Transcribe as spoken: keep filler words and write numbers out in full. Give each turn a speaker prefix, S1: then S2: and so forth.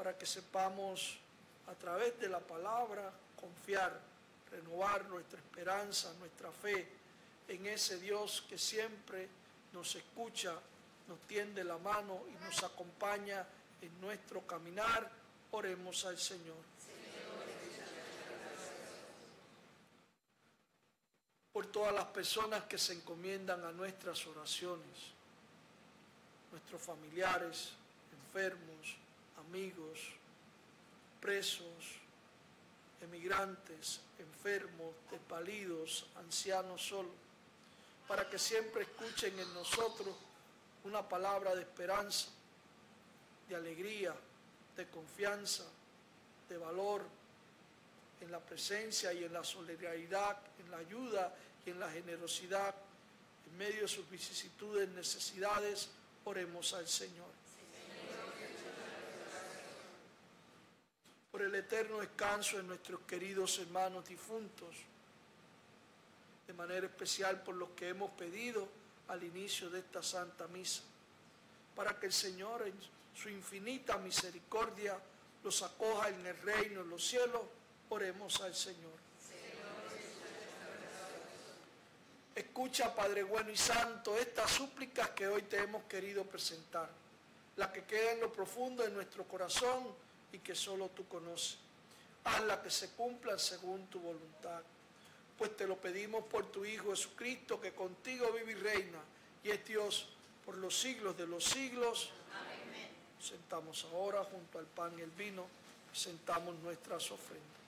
S1: para que sepamos a través de la palabra confiar, renovar nuestra esperanza, nuestra fe en ese Dios que siempre nos escucha, nos tiende la mano y nos acompaña en nuestro caminar. Oremos al Señor. Por todas las personas que se encomiendan a nuestras oraciones, nuestros familiares, enfermos, amigos, presos, emigrantes, enfermos, desvalidos, ancianos solos, para que siempre escuchen en nosotros una palabra de esperanza, de alegría, de confianza, de valor, en la presencia y en la solidaridad, en la ayuda y en la generosidad, en medio de sus vicisitudes, necesidades. Oremos al Señor. Por el eterno descanso de nuestros queridos hermanos difuntos, de manera especial por los que hemos pedido al inicio de esta Santa Misa, para que el Señor en su infinita misericordia los acoja en el reino de los cielos. Oremos al Señor. Escucha, Padre bueno y santo, estas súplicas que hoy te hemos querido presentar, las que quedan en lo profundo de nuestro corazón y que solo tú conoces. Hazla que se cumplan según tu voluntad. Pues te lo pedimos por tu Hijo Jesucristo, que contigo vive y reina, y es Dios por los siglos de los siglos. Amén. Sentamos ahora junto al pan y el vino, presentamos nuestras ofrendas.